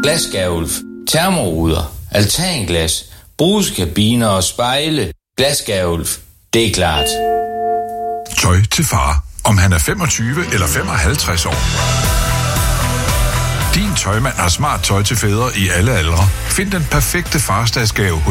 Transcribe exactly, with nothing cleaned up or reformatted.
glasgavl, termoruder, altanglas, brugskabiner og spejle. Glasgavl, det er klart. Tøj til far, om han er femogtyve eller femoghalvtreds år. Din tøjmand har smart tøj til fædre i alle aldre. Find den perfekte farsdagsgave hos